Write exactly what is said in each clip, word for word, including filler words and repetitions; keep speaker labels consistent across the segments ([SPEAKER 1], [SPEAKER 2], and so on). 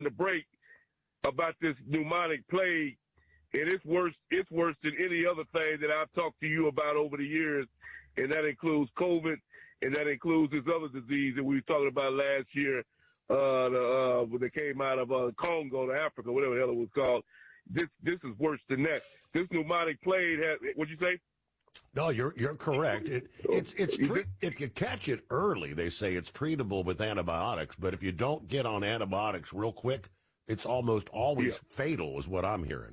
[SPEAKER 1] the break about this pneumonic plague, and it's worse. It's worse than any other thing that I've talked to you about over the years, and that includes COVID, and that includes this other disease that we were talking about last year, uh, the, uh, when they came out of uh, Congo to Africa, whatever the hell it was called. This this is worse than that. This pneumonic plague has. What'd you say?
[SPEAKER 2] No, you're you're correct. It, it's it's tre- if you catch it early, they say it's treatable with antibiotics. But if you don't get on antibiotics real quick, it's almost always yeah. fatal, is what I'm hearing.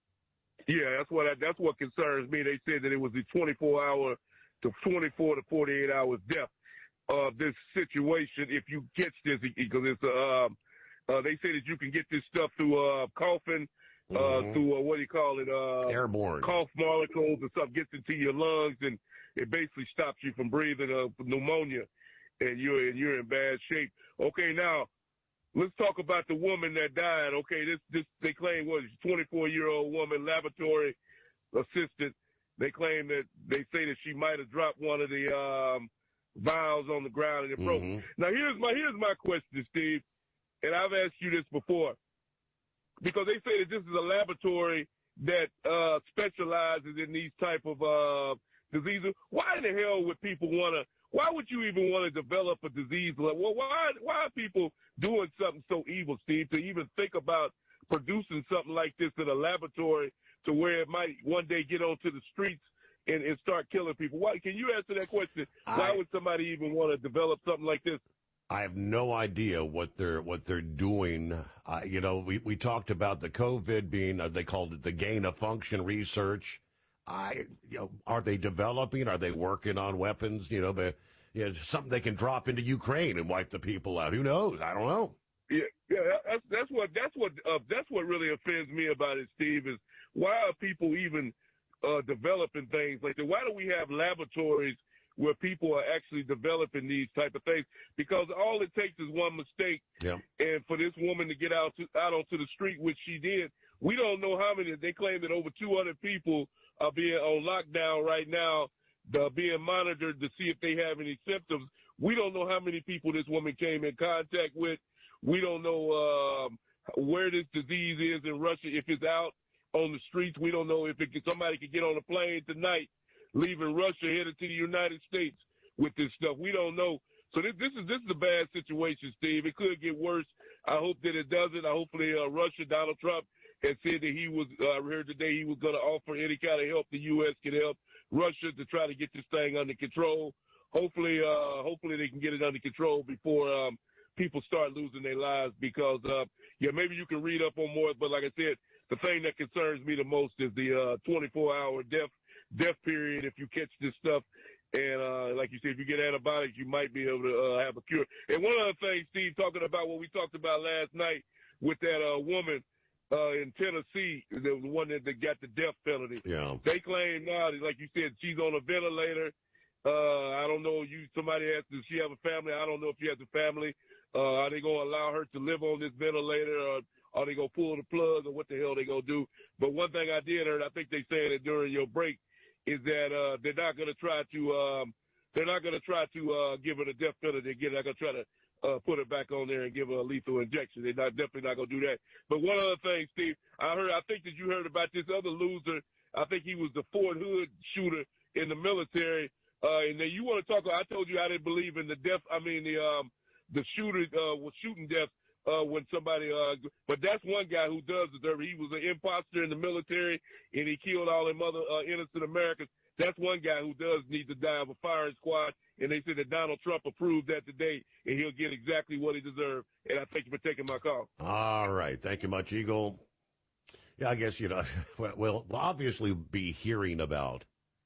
[SPEAKER 1] Yeah, that's what I, that's what concerns me. They said that it was the twenty-four hour to twenty-four to forty-eight hours death of this situation if you catch this, because it's um uh, they say that you can get this stuff through uh coughing. Uh, mm-hmm. through uh, what do you call it? Uh,
[SPEAKER 2] Airborne.
[SPEAKER 1] Cough molecules and stuff gets into your lungs, and it basically stops you from breathing uh, pneumonia, and you're and you're in bad shape. Okay, now let's talk about the woman that died. Okay, this this they claim was a twenty-four year old woman, laboratory assistant. They claim that they say that she might have dropped one of the um, vials on the ground and it broke. Mm-hmm. Now here's my here's my question, Steve, and I've asked you this before. Because they say that this is a laboratory that uh, specializes in these type of uh, diseases. Why in the hell would people want to? Why would you even want to develop a disease? Well, why why are people doing something so evil, Steve? To even think about producing something like this in a laboratory, to where it might one day get onto the streets and, and start killing people. Why? Can you answer that question? I, why would somebody even want to develop something like this?
[SPEAKER 2] I have no idea what they're what they're doing. Uh, you know, we, we talked about the COVID being, uh, they called it the gain of function research. I, you know, are they developing? Are they working on weapons? You know, but you know, something they can drop into Ukraine and wipe the people out. Who knows? I don't know.
[SPEAKER 1] Yeah, yeah, that's that's what that's what uh, that's what really offends me about it, Steve. Is why are people even uh, developing things like that? Why do we have laboratories where people are actually developing these type of things? Because all it takes is one mistake,
[SPEAKER 2] yeah.
[SPEAKER 1] and for this woman to get out to, out onto the street, which she did. We don't know how many. They claim that over two hundred people are being on lockdown right now, uh, being monitored to see if they have any symptoms. We don't know how many people this woman came in contact with. We don't know um, where this disease is in Russia, if it's out on the streets. We don't know if it, somebody could get on a plane tonight, leaving Russia, headed to the United States with this stuff. We don't know. So this, this is this is a bad situation, Steve. It could get worse. I hope that it doesn't. I hopefully uh, Russia, Donald Trump, has said that he was, uh, I heard today he was going to offer any kind of help the U S can help Russia to try to get this thing under control. Hopefully, uh, hopefully they can get it under control before um, people start losing their lives, because, uh, yeah, maybe you can read up on more, but like I said, the thing that concerns me the most is the uh, twenty-four hour death death period if you catch this stuff. And uh, like you said, if you get antibiotics, you might be able to uh, have a cure. And one other thing, Steve, talking about what we talked about last night with that uh, woman uh, in Tennessee, the one that, that got the death penalty.
[SPEAKER 2] Yeah.
[SPEAKER 1] They claim now, like you said, she's on a ventilator. Uh, I don't know. You somebody asked, does she have a family? I don't know if she has a family. Uh, are they going to allow her to live on this ventilator, or are they going to pull the plug, or what the hell they going to do? But one thing I did hear, I think they said it during your break, is that uh, they're not going to try to um, they're not going to try to uh, give her the death penalty again. They're going to try to uh, put her back on there and give her a lethal injection. They're not definitely not going to do that. But one other thing, Steve, I heard. I think that you heard about this other loser. I think he was the Fort Hood shooter in the military. Uh, and then you want to talk? I told you I didn't believe in the death. I mean the um, the shooter uh, was shooting death. Uh, when somebody, uh, but that's one guy who does deserve it. He was an imposter in the military, and he killed all them other uh, innocent Americans. That's one guy who does need to die of a firing squad, and they said that Donald Trump approved that today, and he'll get exactly what he deserved. And I thank you for taking my call.
[SPEAKER 2] All right. Thank you much, Eagle. Yeah, I guess, you know, we'll obviously be hearing about,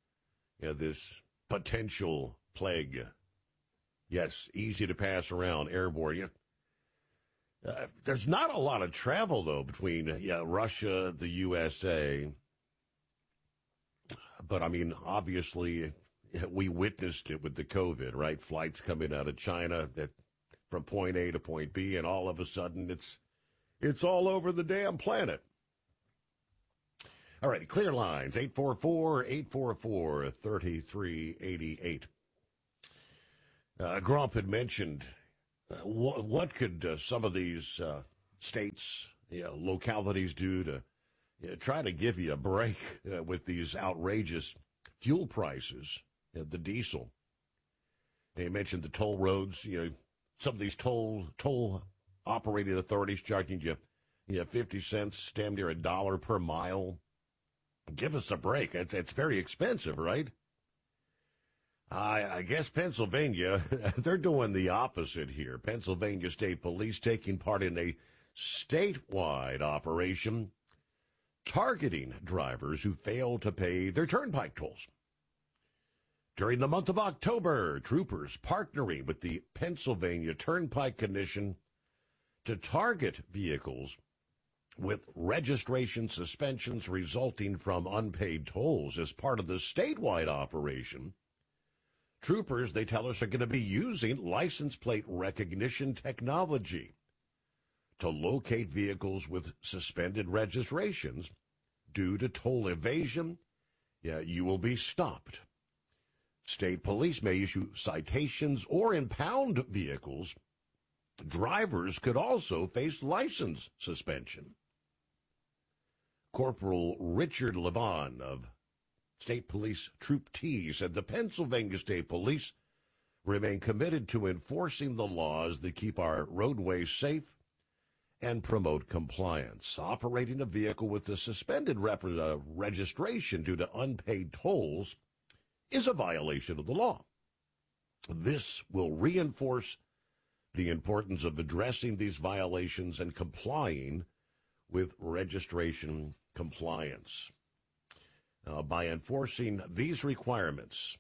[SPEAKER 2] you know, this potential plague. Yes, easy to pass around, airborne. Yeah. Uh, there's not a lot of travel, though, between uh, yeah, Russia, the U S A. But, I mean, obviously, we witnessed it with the COVID, right? Flights coming out of China that from point A to point B, and all of a sudden it's it's all over the damn planet. All right, clear lines, eight four four, eight four four, three three eight eight. Uh, Grump had mentioned Uh, what, what could uh, some of these uh, states, you know, localities do to you know, try to give you a break uh, with these outrageous fuel prices, you know, the diesel. They mentioned the toll roads, you know, some of these toll toll operating authorities charging you, you know, fifty cents, damn near a dollar per mile. Give us a break. It's, it's very expensive, right? I, I guess Pennsylvania, they're doing the opposite here. Pennsylvania State Police taking part in a statewide operation targeting drivers who fail to pay their turnpike tolls. During the month of October, troopers partnering with the Pennsylvania Turnpike Commission to target vehicles with registration suspensions resulting from unpaid tolls as part of the statewide operation. Troopers, they tell us, are going to be using license plate recognition technology to locate vehicles with suspended registrations due to toll evasion. Yeah, you will be stopped. State police may issue citations or impound vehicles. Drivers could also face license suspension. Corporal Richard Levon of State Police Troop T said the Pennsylvania State Police remain committed to enforcing the laws that keep our roadways safe and promote compliance. Operating a vehicle with a suspended rep- uh, registration due to unpaid tolls is a violation of the law. This will reinforce the importance of addressing these violations and complying with registration compliance. Uh, by enforcing these requirements,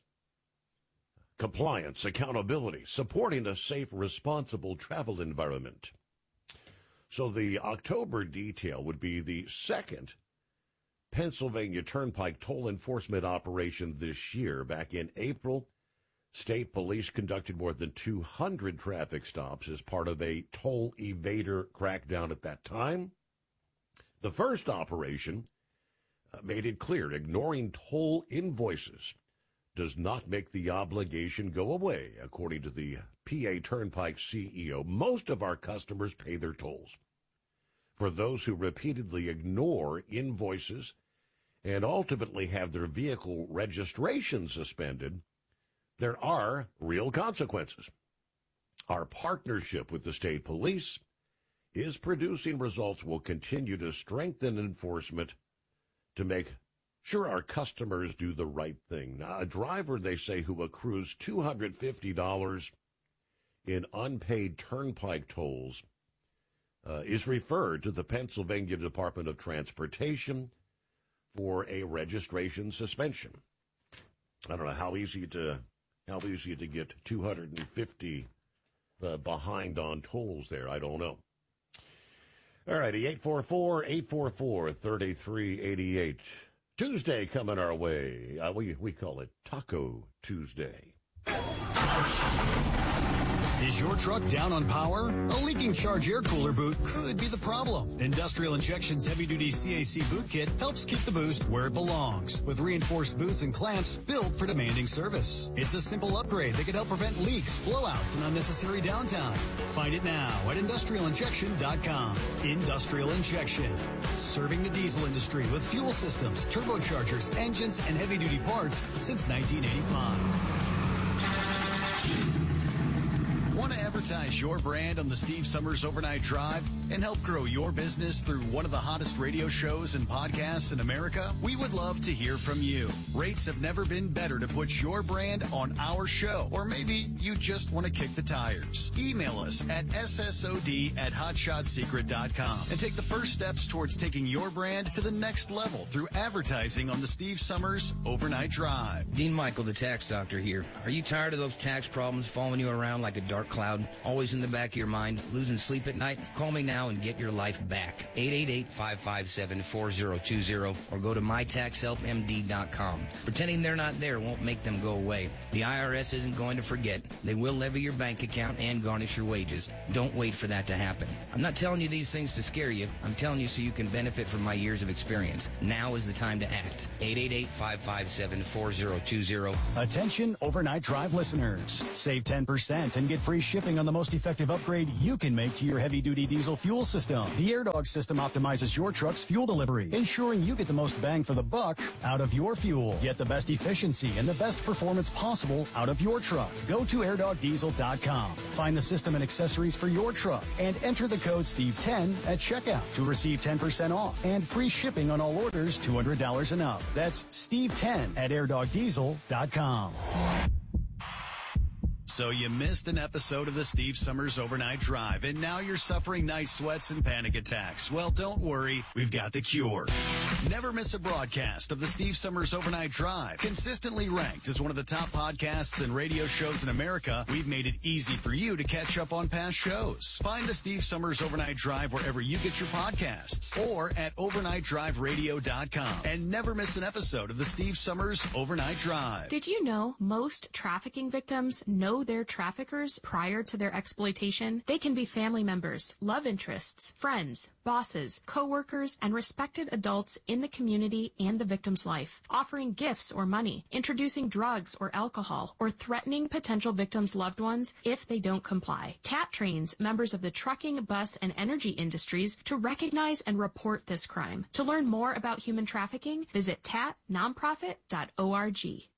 [SPEAKER 2] compliance, accountability, supporting a safe, responsible travel environment. So the October detail would be the second Pennsylvania Turnpike toll enforcement operation this year. Back in April, state police conducted more than two hundred traffic stops as part of a toll evader crackdown at that time. The first operation uh, made it clear ignoring toll invoices does not make the obligation go away. According to the P A Turnpike C E O, most of our customers pay their tolls. For those who repeatedly ignore invoices and ultimately have their vehicle registration suspended, there are real consequences. Our partnership with the state police is producing results. We'll continue to strengthen enforcement to make sure our customers do the right thing. Now, a driver, they say, who accrues two hundred fifty dollars in unpaid turnpike tolls uh, is referred to the Pennsylvania Department of Transportation for a registration suspension. I don't know how easy to how easy to get two hundred fifty uh, behind on tolls there. I don't know. All righty, eight four four, eight four four, three three eight eight. Tuesday coming our way. Uh, we, we call it Taco Tuesday.
[SPEAKER 3] Is your truck down on power? A leaking charge air cooler boot could be the problem. Industrial Injection's heavy-duty C A C boot kit helps keep the boost where it belongs, with reinforced boots and clamps built for demanding service. It's a simple upgrade that can help prevent leaks, blowouts, and unnecessary downtime. Find it now at industrial injection dot com. Industrial Injection, serving the diesel industry with fuel systems, turbochargers, engines, and heavy-duty parts since nineteen eighty-five. Want to advertise your brand on the Steve Summers Overnight Drive and help grow your business through one of the hottest radio shows and podcasts in America? We would love to hear from you. Rates have never been better to put your brand on our show. Or maybe you just want to kick the tires. Email us at S S O D at hot shot secret dot com and take the first steps towards taking your brand to the next level through advertising on the Steve Summers Overnight Drive.
[SPEAKER 4] Dean Michael, the tax doctor here. Are you tired of those tax problems following you around like a dark cloud, always in the back of your mind, losing sleep at night? Call me now and get your life back. eight eight eight, five five seven, four zero two zero or go to my tax help M D dot com. Pretending they're not there won't make them go away. The I R S isn't going to forget. They will levy your bank account and garnish your wages. Don't wait for that to happen. I'm not telling you these things to scare you. I'm telling you so you can benefit from my years of experience. Now is the time to act. eight eight eight, five five seven, four zero two zero.
[SPEAKER 3] Attention Overnight Drive listeners. Save ten percent and get free shipping on the most effective upgrade you can make to your heavy-duty diesel fuel fuel system. The AirDog system optimizes your truck's fuel delivery, ensuring you get the most bang for the buck out of your fuel. Get the best efficiency and the best performance possible out of your truck. Go to air dog diesel dot com. Find the system and accessories for your truck and enter the code Steve ten at checkout to receive ten percent off and free shipping on all orders two hundred dollars and up. That's Steve ten at air dog diesel dot com. So you missed an episode of the Steve Summers Overnight Drive, and now you're suffering night sweats and panic attacks. Well, don't worry. We've got the cure. Never miss a broadcast of the Steve Summers Overnight Drive. Consistently ranked as one of the top podcasts and radio shows in America, we've made it easy for you to catch up on past shows. Find the Steve Summers Overnight Drive wherever you get your podcasts or at overnight drive radio dot com. And never miss an episode of the Steve Summers Overnight Drive.
[SPEAKER 5] Did you know most trafficking victims know their traffickers prior to their exploitation? They can be family members, love interests, friends, bosses, co-workers, and respected adults in the community and the victim's life, offering gifts or money, introducing drugs or alcohol, or threatening potential victims' loved ones if they don't comply. T A T trains members of the trucking, bus, and energy industries to recognize and report this crime. To learn more about human trafficking, visit tat nonprofit dot org.